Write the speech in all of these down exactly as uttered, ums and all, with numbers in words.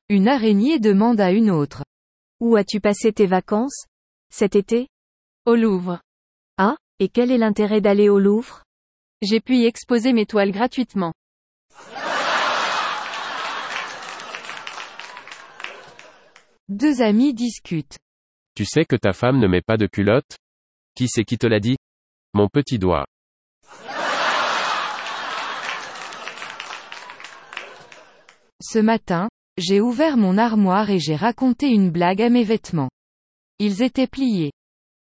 Une araignée demande à une autre. Où as-tu passé tes vacances cet été? Au Louvre. Ah, et quel est l'intérêt d'aller au Louvre? J'ai pu y exposer mes toiles gratuitement. Deux amis discutent. Tu sais que ta femme ne met pas de culotte? Qui c'est qui te l'a dit? Mon petit doigt. Ce matin, j'ai ouvert mon armoire et j'ai raconté une blague à mes vêtements. Ils étaient pliés.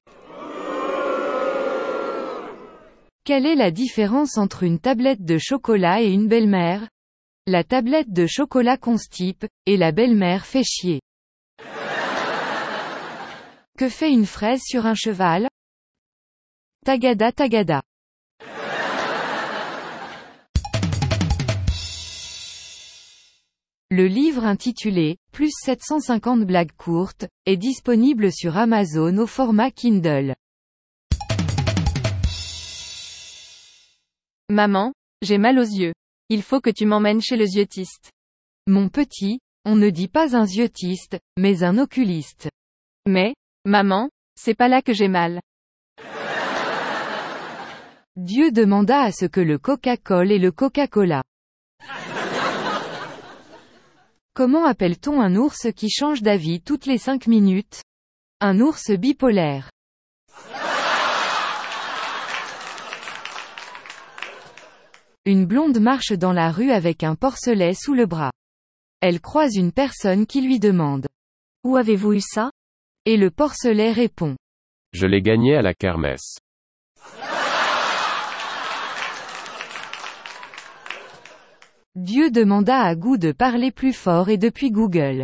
Quelle est la différence entre une tablette de chocolat et une belle-mère? La tablette de chocolat constipe, et la belle-mère fait chier. Que fait une fraise sur un cheval? Tagada tagada. Le livre intitulé « Plus sept cent cinquante blagues courtes » est disponible sur Amazon au format Kindle. Maman, j'ai mal aux yeux. Il faut que tu m'emmènes chez le yeux-tiste. Mon petit, on ne dit pas un yeux-tiste, mais un oculiste. Mais, maman, c'est pas là que j'ai mal. Dieu demanda à ce que le Coca-Cola et le Coca-Cola. Comment appelle-t-on un ours qui change d'avis toutes les cinq minutes? Un ours bipolaire. Une blonde marche dans la rue avec un porcelet sous le bras. Elle croise une personne qui lui demande « Où avez-vous eu ça ?» Et le porcelet répond « Je l'ai gagné à la kermesse. » Dieu demanda à Gou de parler plus fort et depuis Google.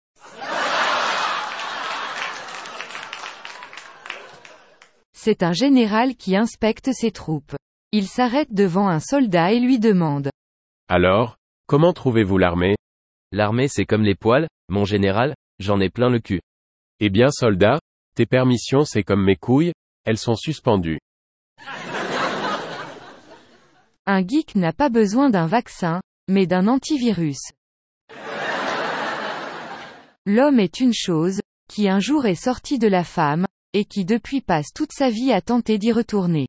C'est un général qui inspecte ses troupes. Il s'arrête devant un soldat et lui demande. Alors, comment trouvez-vous l'armée? L'armée c'est comme les poils, mon général, j'en ai plein le cul. Eh bien soldat, tes permissions c'est comme mes couilles, elles sont suspendues. Un geek n'a pas besoin d'un vaccin, mais d'un antivirus. L'homme est une chose, qui un jour est sorti de la femme, et qui depuis passe toute sa vie à tenter d'y retourner.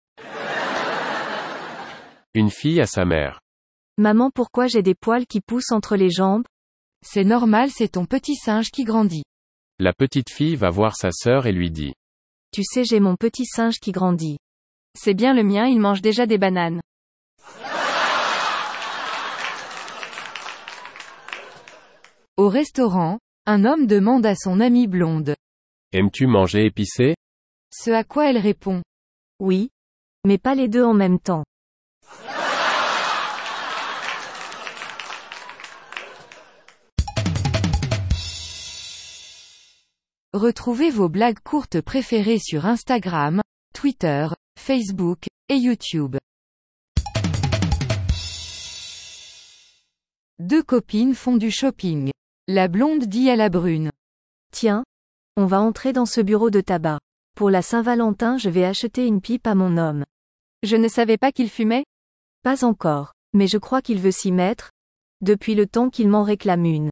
Une fille à sa mère. Maman, pourquoi j'ai des poils qui poussent entre les jambes? C'est normal, c'est ton petit singe qui grandit. La petite fille va voir sa sœur et lui dit. Tu sais, j'ai mon petit singe qui grandit. C'est bien le mien, il mange déjà des bananes. Au restaurant, un homme demande à son amie blonde. Aimes-tu manger épicé? Ce à quoi elle répond. Oui. Mais pas les deux en même temps. Retrouvez vos blagues courtes préférées sur Instagram, Twitter, Facebook, et YouTube. Deux copines font du shopping. La blonde dit à la brune. Tiens, on va entrer dans ce bureau de tabac. Pour la Saint-Valentin, je vais acheter une pipe à mon homme. Je ne savais pas qu'il fumait? Pas encore, mais je crois qu'il veut s'y mettre, depuis le temps qu'il m'en réclame une.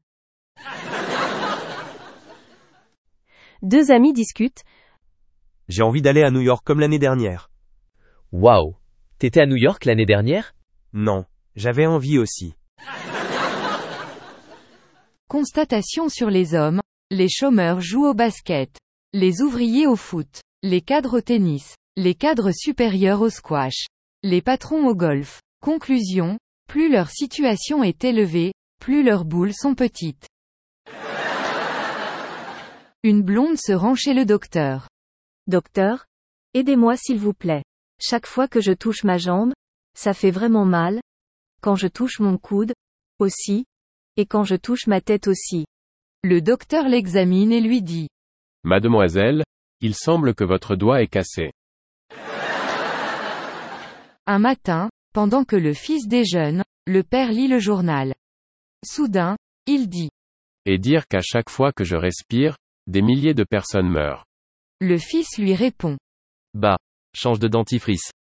Deux amis discutent. J'ai envie d'aller à New York comme l'année dernière. Waouh! T'étais à New York l'année dernière? Non, j'avais envie aussi. Constatation sur les hommes, les chômeurs jouent au basket, les ouvriers au foot, les cadres au tennis, les cadres supérieurs au squash, les patrons au golf. Conclusion, plus leur situation est élevée, plus leurs boules sont petites. Une blonde se rend chez le docteur. Docteur, aidez-moi s'il vous plaît. Chaque fois que je touche ma jambe, ça fait vraiment mal. Quand je touche mon coude, aussi. Et quand je touche ma tête aussi. Le docteur l'examine et lui dit. Mademoiselle, il semble que votre doigt est cassé. Un matin, pendant que le fils déjeune, le père lit le journal. Soudain, il dit. Et dire qu'à chaque fois que je respire, des milliers de personnes meurent. Le fils lui répond. Bah, change de dentifrice.